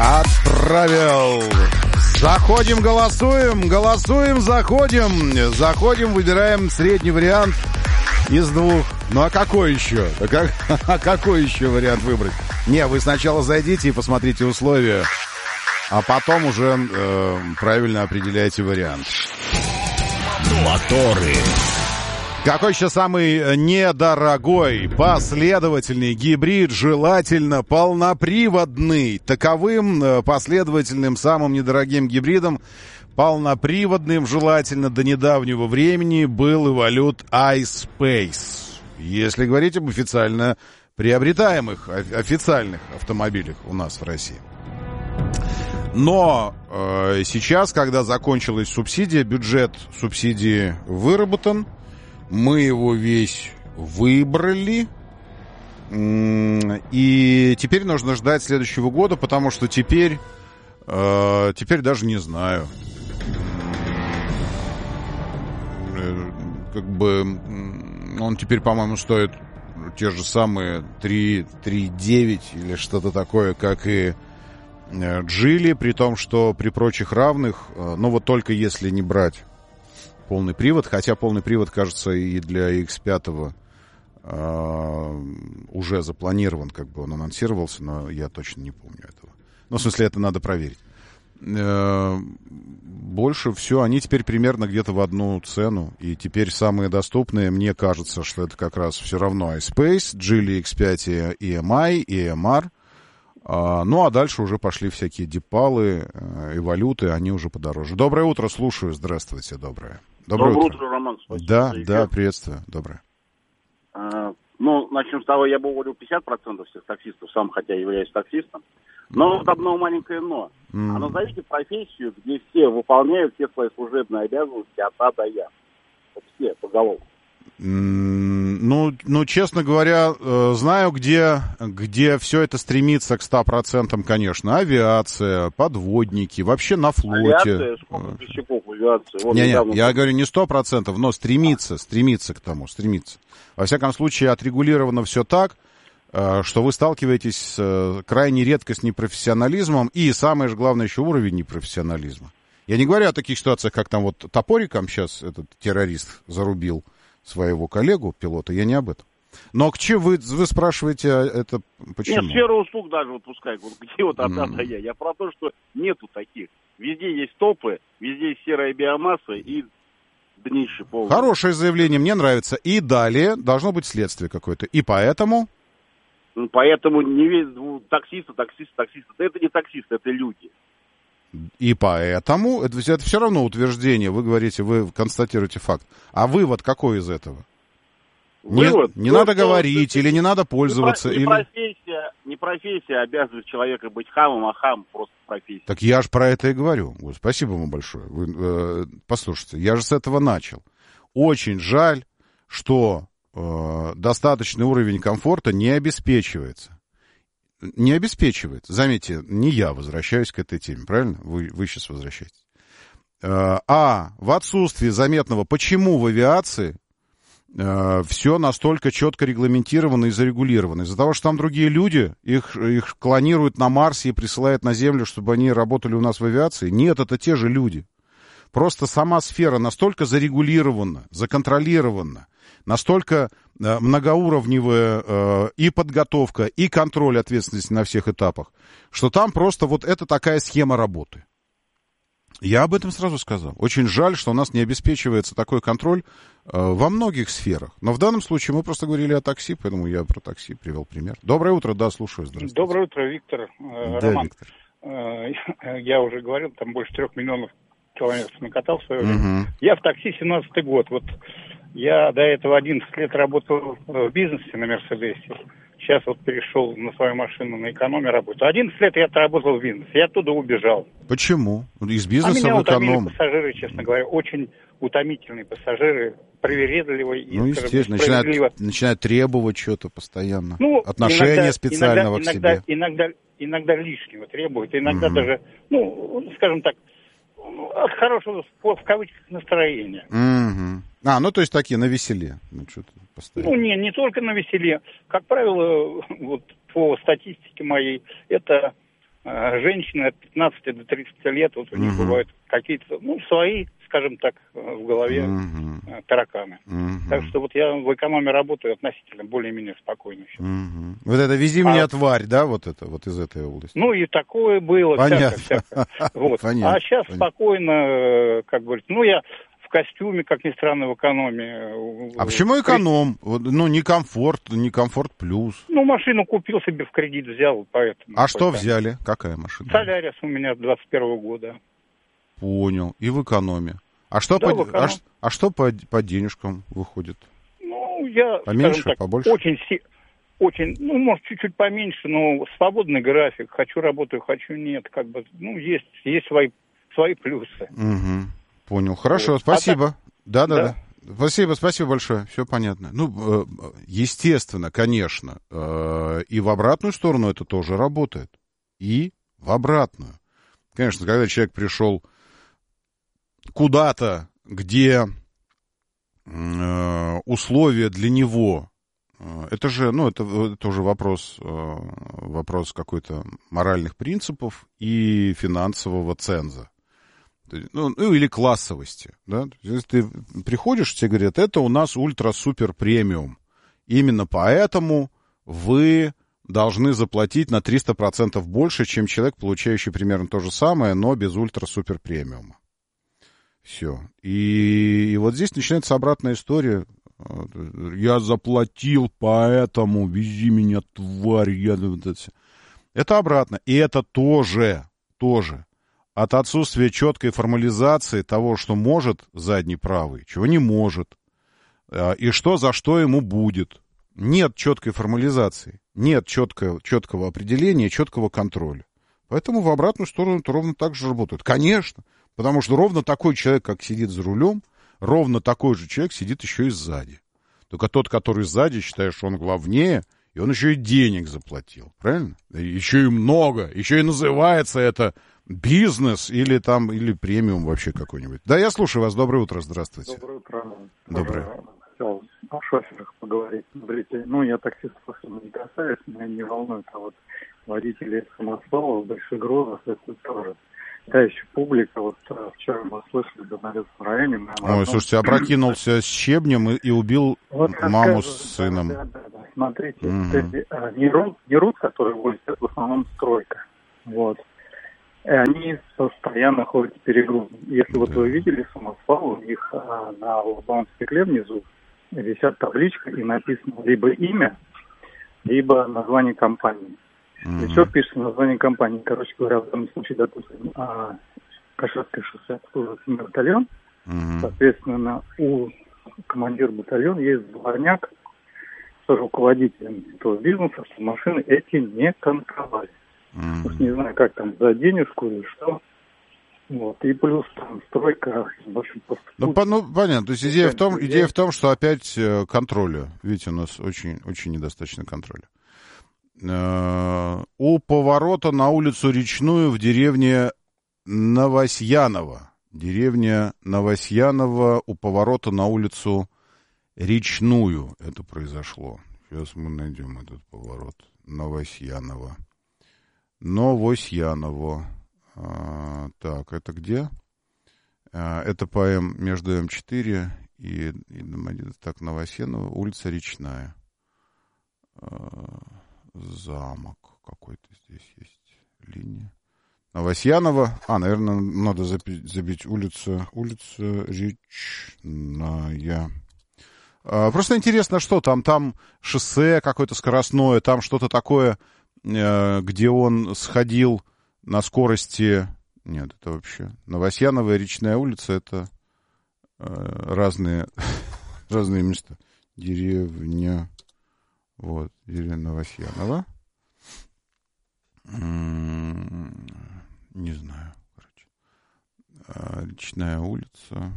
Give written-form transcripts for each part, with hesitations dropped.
Отправил. Заходим, голосуем, заходим, выбираем средний вариант из двух. Ну а какой еще? Какой еще вариант выбрать? Не, вы сначала зайдите и посмотрите условия, а потом уже правильно определяйте вариант. Моторы. Какой еще самый недорогой, последовательный гибрид, желательно полноприводный? Таковым последовательным, самым недорогим гибридом, полноприводным, желательно до недавнего времени, был Evolute iSpace. Если говорить об официально приобретаемых, официальных автомобилях у нас в России. Но сейчас, когда закончилась субсидия, бюджет субсидии выработан, мы его весь выбрали, и теперь нужно ждать следующего года, потому что теперь даже не знаю. Как бы он теперь, по-моему, стоит те же самые 3,9 или что-то такое, как и Джили, при том, что при прочих равных, ну вот только если не брать полный привод, хотя полный привод, кажется, и для X5 уже запланирован, как бы он анонсировался, но я точно не помню этого. Ну, в смысле, это надо проверить. Больше все, они теперь примерно где-то в одну цену, и теперь самые доступные, мне кажется, что это как раз все равно iSpace, Geely X5 EMI, EMR, ну, а дальше уже пошли всякие Дипалы, Эволюты, они уже подороже. Доброе утро, слушаю, здравствуйте, доброе. Доброе утро, Роман. Спасибо. Да, приветствую, доброе. Ну, начнем с того, я бы уволил 50% всех таксистов, сам хотя являюсь таксистом. Но вот одно маленькое но. А назовите профессию, где все выполняют все свои служебные обязанности от А до Я. Вот все, поголовно. Ну, честно говоря, знаю, где все это стремится к 100%, конечно. Авиация, подводники, вообще на флоте. Авиация, сколько тысячаков в авиации. Вот не, я говорю не 100%, но стремится к тому, стремится. Во всяком случае, отрегулировано все так, что вы сталкиваетесь крайне редко с непрофессионализмом, и самое же главное еще уровень непрофессионализма. Я не говорю о таких ситуациях, как там вот топориком сейчас этот террорист зарубил своего коллегу, пилота, я не об этом. Но к чему вы спрашиваете, это почему? Нет, сферу услуг даже вот пускай, вот где вот от А до Я. Я про то, что нету таких. Везде есть топы, везде есть серая биомасса и днище полное. Хорошее заявление, мне нравится. И далее должно быть следствие какое-то. И поэтому... Поэтому таксисты. Да это не таксисты, это люди. И поэтому, это все равно утверждение, вы говорите, вы констатируете факт. А вывод какой из этого? Вывод? Не надо говорить, или не надо пользоваться. Не профессия обязывает человека быть хамом, а хам просто профессия. Так я же про это и говорю. Спасибо вам большое. Вы, послушайте, я же с этого начал. Очень жаль, что достаточный уровень комфорта не обеспечивается. Не обеспечивает. Заметьте, не я возвращаюсь к этой теме, правильно? Вы сейчас возвращаетесь. А в отсутствии заметного, почему в авиации все настолько четко регламентировано и зарегулировано? Из-за того, что там другие люди, их клонируют на Марсе и присылают на Землю, чтобы они работали у нас в авиации? Нет, это те же люди. Просто сама сфера настолько законтролирована, настолько многоуровневая и подготовка, и контроль ответственности на всех этапах, что там просто вот это такая схема работы. Я об этом сразу сказал. Очень жаль, что у нас не обеспечивается такой контроль во многих сферах. Но в данном случае мы просто говорили о такси, поэтому я про такси привел пример. Доброе утро, да, слушаю, здравствуйте. Доброе утро, Виктор. Да, Роман. Виктор. Я уже говорил, там больше 3 миллионов километров накатал в свое время. Я в такси 17-й год. Вот я до этого 11 лет работал в бизнесе на Мерседесе. Сейчас вот перешел на свою машину на экономе работаю. 11 лет я работал в бизнесе. Я оттуда убежал. Почему? Из бизнеса меня в эконом? утомили пассажиры, честно говоря. Очень утомительные пассажиры. Привередливые и, естественно, начинают требовать что-то постоянно. Отношения специального к себе. Иногда лишнего требуют. Иногда даже, скажем так, от хорошего, в кавычках, настроения. То есть такие навеселе. Что-то постоянно. Не только навеселе. Как правило, вот по статистике моей, это женщины от 15 до 30 лет, вот у них бывают какие-то, свои, скажем так, в голове тараканы. Так что вот я в экономе работаю относительно более-менее спокойно. Вот это «Вези меня, тварь», да, вот это, вот из этой области? И такое было. Понятно. Всякое. Вот. Понятно. А сейчас спокойно, как говорится, я в костюме, как ни странно, в экономе. А почему эконом? Не комфорт плюс. Машину купил себе, в кредит взял, поэтому. А что взяли? Какая машина? Солярис у меня 21 года. Понял. И в экономе. А что, что по денежкам выходит? Я, поменьше, так, побольше? Очень, может, чуть-чуть поменьше, но свободный график. Хочу работаю, хочу нет. Есть свои плюсы. Понял. Хорошо, спасибо. Да. Спасибо большое. Все понятно. Естественно, конечно, и в обратную сторону это тоже работает. И в обратную. Конечно, когда человек пришел куда-то, где условия для него, это же, это уже вопрос вопрос какой-то моральных принципов и финансового ценза. Или классовости. Да? Если ты приходишь, тебе говорят, это у нас ультра-супер премиум. Именно поэтому вы должны заплатить на 300% больше, чем человек, получающий примерно то же самое, но без ультра-супер премиума. Все. И вот здесь начинается обратная история. Я заплатил, поэтому вези меня, тварь. Это обратно. И это тоже от отсутствия четкой формализации того, что может задний правый, чего не может, и что за что ему будет. Нет четкой формализации, нет четкого определения, четкого контроля. Поэтому в обратную сторону это ровно так же работает. Конечно, потому что ровно такой человек, как сидит за рулем, ровно такой же человек сидит еще и сзади. Только тот, который сзади, считает, что он главнее, и он еще и денег заплатил. Правильно? Еще и много. Еще и называется это бизнес или премиум вообще какой-нибудь. Да, я слушаю вас. Доброе утро. Здравствуйте. Доброе утро. Доброе. Хотел о шоферах поговорить. Смотрите, я таксист особенно не касаюсь, меня не волнует, а вот водители самосвалов, большегрузов, это тоже. Да, еще публика, вчера мы слышали, в Донецком районе. Ой, слушайте, опрокинулся с щебнем и убил маму с сыном. Да. Смотрите, Нерут, который возит, это в основном стройка. Вот. И они постоянно ходят в перегруз. Если вы видели самосвал, у них на лобовом стекле внизу висят табличка и написано либо имя, либо название компании. Еще пишется название компании. Короче говоря, в данном случае, допустим, Каширское шоссе обслуживается батальон. Соответственно, у командира батальона есть дворняк с руководителем этого бизнеса, что машины эти не контровали. Не знаю, как там, за денежку или что. Вот. И плюс там стройка, в общем, просто... понятно. То есть идея в том, что опять контроля. Видите, у нас очень, очень недостаточно контроля. У поворота на улицу Речную в деревне Новосьяново. Деревня Новосьяново у поворота на улицу Речную это произошло. Сейчас мы найдем этот поворот. Новосьяново. Так, это где? Это по между М4 и М1. Так, Новосьяново, улица Речная. Замок какой-то здесь есть. Линия. Новосьяново. Наверное, надо забить улица Речная. Просто интересно, что там. Там шоссе какое-то скоростное, там что-то такое, где он сходил на скорости... Нет, это вообще... Новосьяново и Речная улица — это разные места. Деревня... Вот, деревня Новосьяново. Не знаю, короче. Речная улица.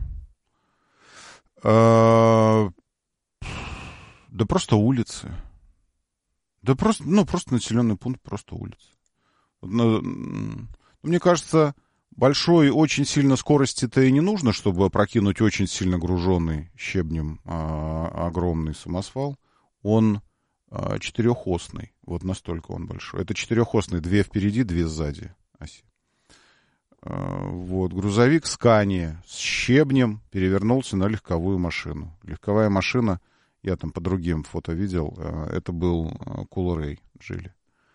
Да просто улицы. Да просто населенный пункт, просто улицы. Мне кажется, большой очень сильно скорости-то и не нужно, чтобы опрокинуть очень сильно груженный щебнем огромный самосвал. Он четырехосный. Вот настолько он большой. Это четырехосный, 2 впереди, 2 сзади оси. Вот, грузовик Scania с щебнем перевернулся на легковую машину. Легковая машина, я там по другим фото видел, это был Coolray Geely.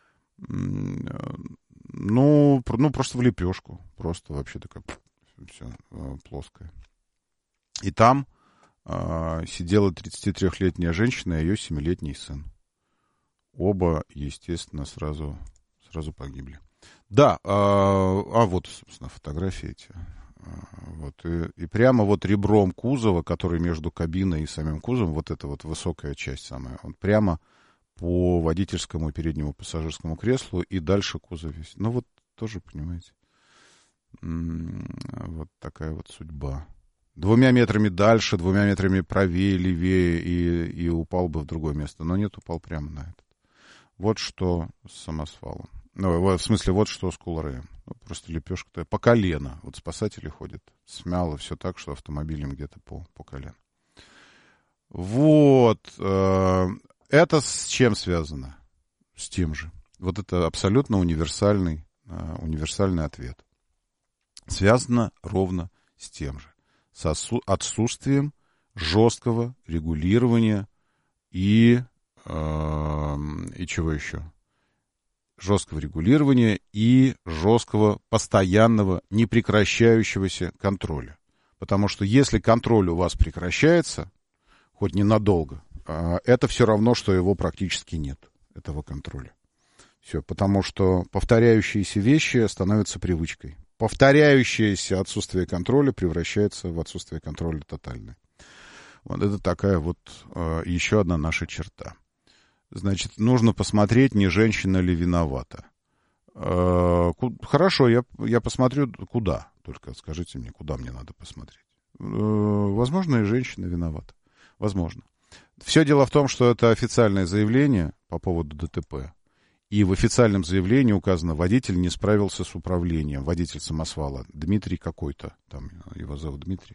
Ну, просто в лепешку. Просто вообще такая, все плоская. И там сидела 33-летняя женщина и ее 7-летний сын. Оба, естественно, сразу погибли. Да, вот, собственно, фотографии эти. Вот, и прямо вот ребром кузова, который между кабиной и самим кузовом, вот эта вот высокая часть самая, он прямо по водительскому и переднему пассажирскому креслу и дальше кузов висит. Ну вот тоже, понимаете, вот такая вот судьба. 2 метрами дальше, 2 метрами правее, левее и упал бы в другое место. Но нет, упал прямо на этот. Вот что с самосвалом. Ну, в смысле, вот что с Coolray. Просто лепешка-то по колено. Вот спасатели ходят. Смяло все так, что автомобилем где-то по колено. Вот. Это с чем связано? С тем же. Вот это абсолютно универсальный ответ. Связано ровно с тем же. С отсутствием жесткого регулирования и чего еще? Жесткого регулирования и жесткого, постоянного, непрекращающегося контроля. Потому что если контроль у вас прекращается, хоть ненадолго, это все равно, что его практически нет, этого контроля. Все, потому что повторяющиеся вещи становятся привычкой. Повторяющееся отсутствие контроля превращается в отсутствие контроля тотальное. Вот это такая вот еще одна наша черта. Значит, нужно посмотреть, не женщина ли виновата. Хорошо, я посмотрю, куда. Только скажите мне, куда мне надо посмотреть. Возможно, и женщина виновата. Возможно. Все дело в том, что это официальное заявление по поводу ДТП. И в официальном заявлении указано, водитель не справился с управлением. Водитель самосвала, Дмитрий какой-то, там его зовут Дмитрий,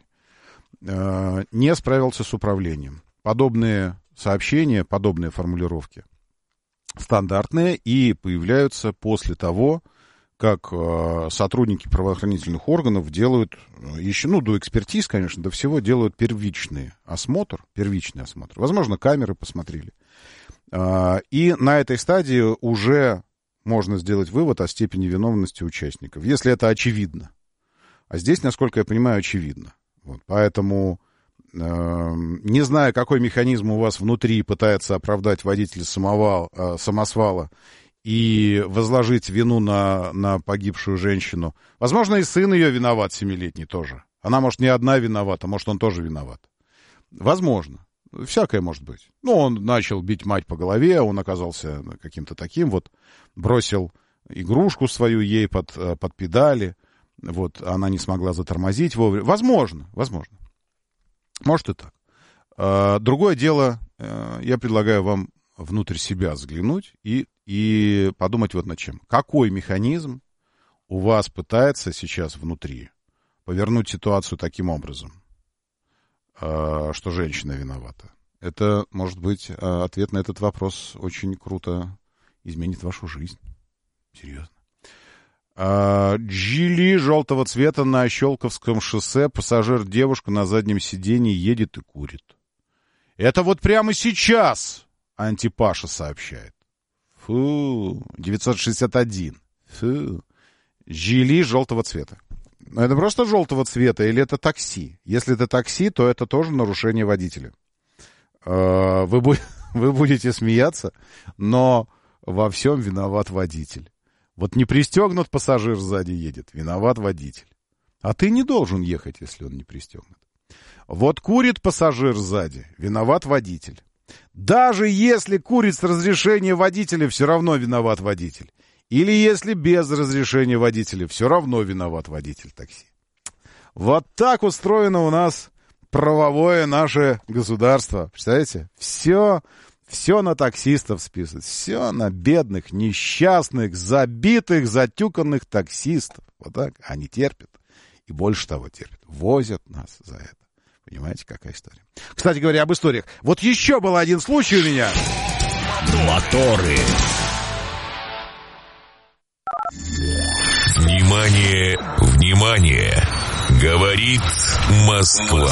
не справился с управлением. Подобные сообщения, подобные формулировки стандартные и появляются после того, как сотрудники правоохранительных органов делают, еще, до экспертиз, конечно, до всего, делают первичный осмотр. Возможно, камеры посмотрели. И на этой стадии уже можно сделать вывод о степени виновности участников, если это очевидно. А здесь, насколько я понимаю, очевидно. Вот, поэтому, не знаю, какой механизм у вас внутри пытается оправдать водителя самосвала и возложить вину на погибшую женщину. Возможно, и сын ее виноват, 7-летний тоже. Она, может, не одна виновата, может, он тоже виноват. Возможно. Всякое может быть. Он начал бить мать по голове, он оказался каким-то таким, вот, бросил игрушку свою ей под педали, вот, она не смогла затормозить вовремя. Возможно. Может и так. Другое дело, я предлагаю вам внутрь себя взглянуть и подумать вот над чем. Какой механизм у вас пытается сейчас внутри повернуть ситуацию таким образом, что женщина виновата? Это, может быть, ответ на этот вопрос очень круто изменит вашу жизнь. Серьезно. Geely желтого цвета на Щелковском шоссе. Пассажир девушка на заднем сиденье едет и курит. Это вот прямо сейчас Антипаша сообщает. Фу, 961. Фу. Geely желтого цвета. Это просто желтого цвета или это такси? Если это такси, то это тоже нарушение водителя. Вы будете смеяться, но во всем виноват водитель. Вот не пристегнут пассажир сзади едет, виноват водитель. А ты не должен ехать, если он не пристегнут. Вот курит пассажир сзади, виноват водитель. Даже если курит с разрешения водителя, все равно виноват водитель. Или если без разрешения водителя, все равно виноват водитель такси. Вот так устроено у нас правовое наше государство. Представляете? Все на таксистов списывают. Все на бедных, несчастных, забитых, затюканных таксистов. Вот так. Они терпят. И больше того терпят. Возят нас за это. Понимаете, какая история? Кстати говоря, об историях. Вот еще был один случай у меня. Моторы. Внимание, внимание! Говорит Москва.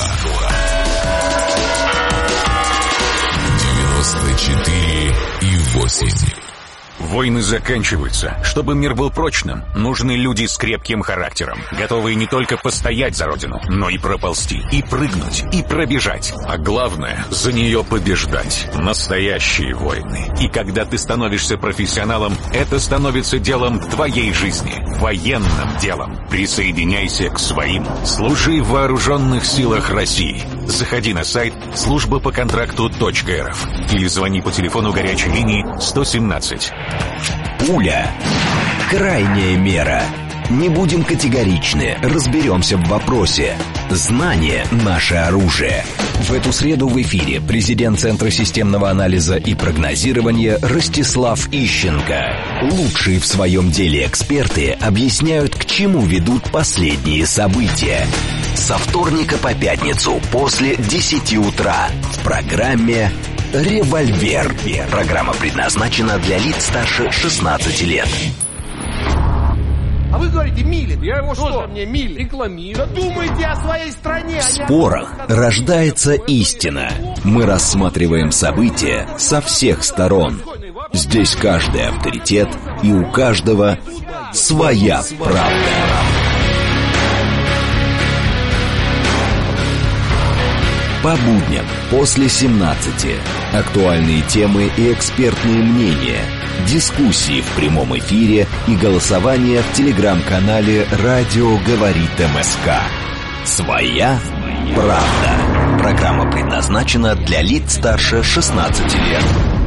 94,8. Войны заканчиваются. Чтобы мир был прочным, нужны люди с крепким характером, готовые не только постоять за родину, но и проползти, и прыгнуть, и пробежать. А главное, за нее побеждать. Настоящие войны. И когда ты становишься профессионалом, это становится делом твоей жизни. Военным делом. Присоединяйся к своим. Служи в вооруженных силах России. Заходи на сайт службапоконтракту.рф или звони по телефону горячей линии 117. Пуля. Крайняя мера. Не будем категоричны, разберемся в вопросе. Знание – наше оружие. В эту среду в эфире президент Центра системного анализа и прогнозирования Ростислав Ищенко. Лучшие в своем деле эксперты объясняют, к чему ведут последние события. Со вторника по пятницу после 10 утра в программе «Револьвер». Программа предназначена для лиц старше 16 лет. А вы говорите, Милин. Я его что? Мне Милин рекламирую. Да думайте о своей стране. В спорах рождается истина. Мы рассматриваем события со всех сторон. Здесь каждый авторитет, и у каждого своя правда. По будням после 17. Актуальные темы и экспертные мнения. Дискуссии в прямом эфире и голосование в телеграм-канале «Радио говорит МСК». Своя правда. Программа предназначена для лиц старше 16 лет.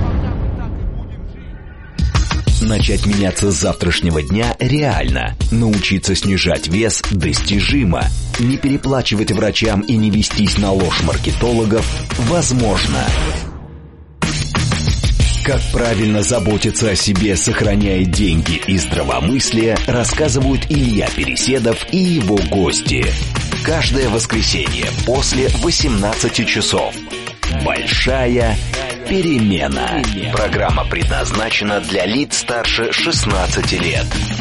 Начать меняться с завтрашнего дня реально. Научиться снижать вес достижимо. Не переплачивать врачам и не вестись на ложь маркетологов возможно. Как правильно заботиться о себе, сохраняя деньги и здравомыслие, рассказывают Илья Переседов и его гости. Каждое воскресенье после 18 часов. Большая перемена. Программа предназначена для лиц старше 16 лет.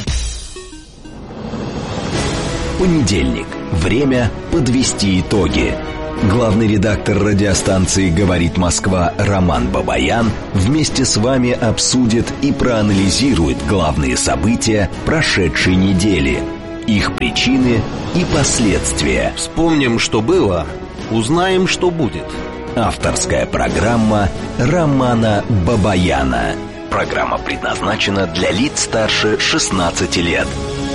Понедельник. Время подвести итоги. Главный редактор радиостанции «Говорит Москва» Роман Бабаян вместе с вами обсудит и проанализирует главные события прошедшей недели, их причины и последствия. Вспомним, что было, узнаем, что будет. Авторская программа Романа Бабаяна. Программа предназначена для лиц старше 16 лет.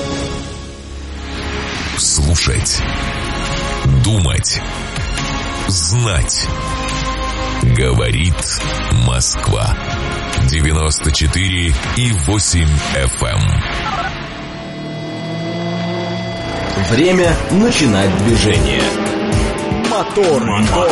Слушать, думать, знать. Говорит Москва. 94,8 FM. Время начинать движение. Мотор.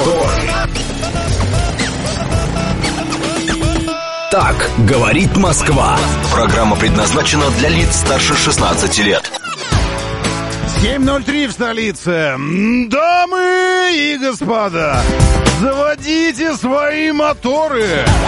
Так говорит Москва. Программа предназначена для лиц старше 16 лет. 7:03 в столице. Дамы и господа, заводите свои моторы.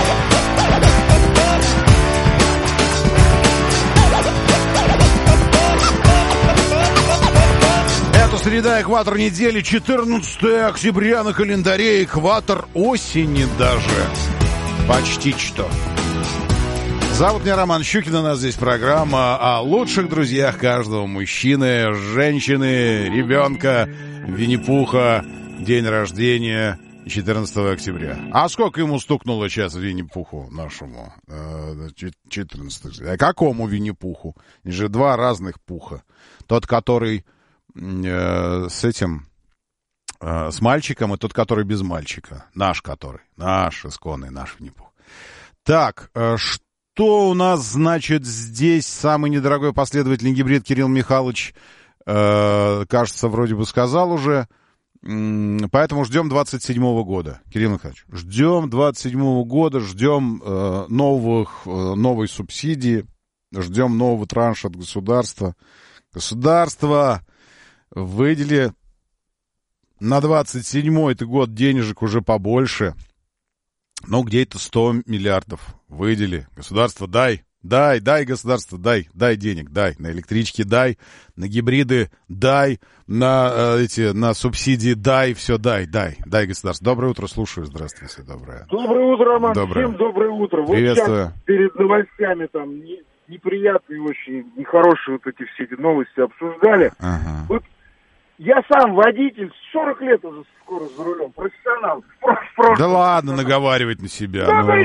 Это среда, экватор недели, 14 октября на календаре, экватор осени даже. Почти что. Зовут меня Роман Щукин, у нас здесь программа о лучших друзьях каждого мужчины, женщины, ребенка, Винни-Пуха, день рождения 14 октября. А сколько ему стукнуло сейчас Винни-Пуху нашему? 14. А какому Винни-Пуху? Это же два разных пуха. Тот, который с этим, с мальчиком, и тот, который без мальчика. Наш исконный, наш Винни-Пух. Так, что у нас, значит, здесь самый недорогой последовательный гибрид Кирилл Михайлович, кажется, вроде бы сказал уже. Поэтому ждем 27-го года. Кирилл Михайлович, ждем 27-го года, ждем новой субсидии, ждем нового транша от государства. Государство выдели на 27-й год денежек уже побольше. Ну, где-то 100 миллиардов выдели. Государство, дай. Дай, государство, дай денег, дай. На электрички дай, на гибриды дай, на субсидии дай, все дай, государство. Доброе утро, слушаю, здравствуйте, доброе. Доброе утро, Роман, всем доброе утро. Приветствую. Вот сейчас перед новостями там неприятные очень, нехорошие вот эти все эти новости обсуждали. Ага. Вот я сам водитель, 40 лет уже скоро за рулем, профессионал. Да ладно наговаривать на себя. Да, бы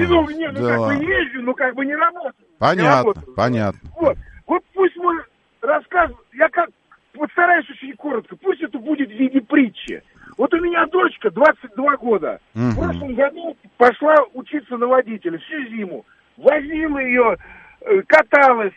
езжу, как бы не работаю. Понятно. Вот пусть мой рассказ, я как постараюсь очень коротко, пусть это будет в виде притчи. Вот у меня дочка 22 года. В прошлом году пошла учиться на водителя всю зиму. Возила ее, каталась.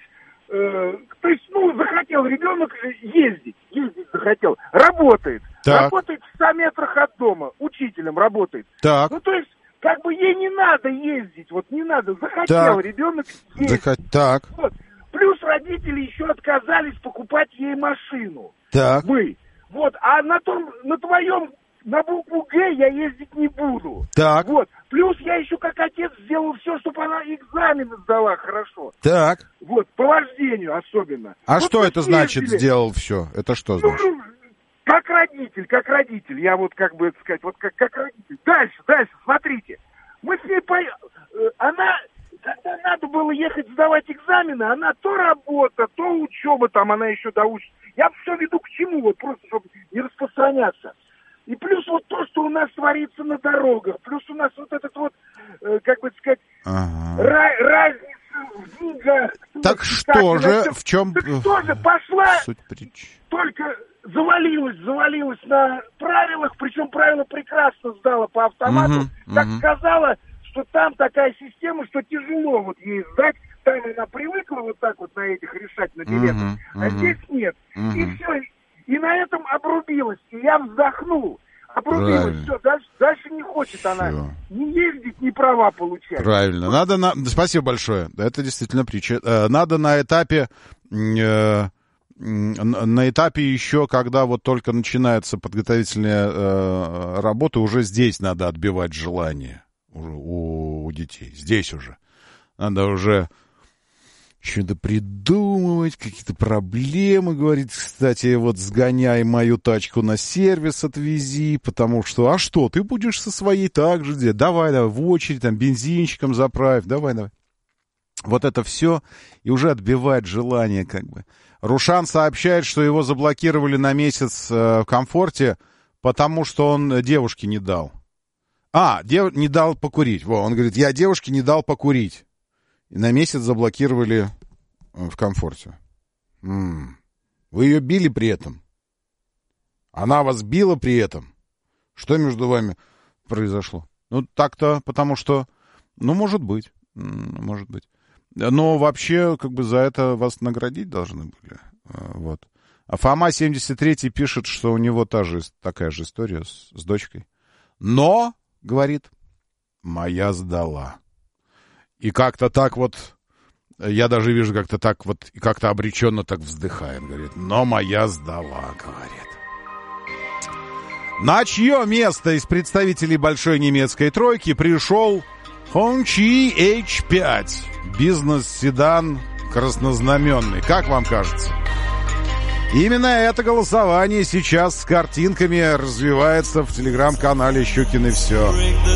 То есть, захотел ребенок ездить захотел. Работает. Так. Работает в 100 метрах от дома. Учителем работает. Так. То есть, как бы ей не надо ездить. Вот не надо. Захотел ребенок ездить. Так. Вот. Плюс родители еще отказались покупать ей машину. Так. Вот. А на твоем, на букву Г я ездить не буду. Так. Вот. Плюс я еще как отец сделал все, чтобы она экзамены сдала хорошо. Так. Вот. По вождению особенно. А что это значит сделал все? Это что значит? Как родитель. Я вот как бы сказать, вот как родитель. Дальше, смотрите. Мы с ней она, когда надо было ехать сдавать экзамены, она то работа, то учеба, там она еще доучится. Я все веду к чему, вот просто, чтобы не распространяться. И плюс вот то, что у нас творится на дорогах, плюс у нас вот этот вот, как бы сказать, разница в деньгах. Так что же, в чем... Так что же, пошла, суть притчи? Только завалилась на правилах, причем правила прекрасно сдала по автомату, так сказала, что там такая система, что тяжело вот ей сдать, там она привыкла вот так вот на этих решать на билетах, а здесь нет. И все, и на этом обрубилась, и я вздохнул. Обрубилась, все, дальше не хочет она ни ездить, ни права получать. Правильно, спасибо большое, это действительно притча. Надо на этапе еще, когда вот только начинается подготовительная работа, уже здесь надо отбивать желание у детей. Здесь уже. Надо уже что-то придумывать, какие-то проблемы, говорит, кстати, вот сгоняй мою тачку на сервис, отвези, потому что, а что, ты будешь со своей так же делать? Давай, в очередь, там, бензинчиком заправь, давай. Вот это все, и уже отбивает желание, как бы. Рушан сообщает, что его заблокировали на месяц в Комфорте, потому что он девушке не дал. Не дал покурить. Он говорит, я девушке не дал покурить. И на месяц заблокировали в Комфорте. Вы ее били при этом? Она вас била при этом? Что между вами произошло? Так-то, потому что... может быть. Но вообще, как бы за это вас наградить должны были. Вот. А Фома 73 пишет, что у него такая же история с дочкой. Но, говорит, моя сдала. И как-то так вот, я даже вижу, как-то так вот, и как-то обреченно так вздыхает, говорит, но моя сдала, говорит. На чье место из представителей большой немецкой тройки пришел Hongqi H5, бизнес-седан краснознаменный? Как вам кажется? Именно это голосование сейчас с картинками развивается в телеграм-канале «Щукин и все».